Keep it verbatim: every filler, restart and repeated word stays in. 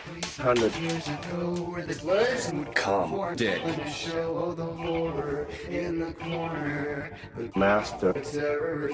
Hundred. Years ago, where this legend would Come, Dick. show the horror in the corner. Master. The terror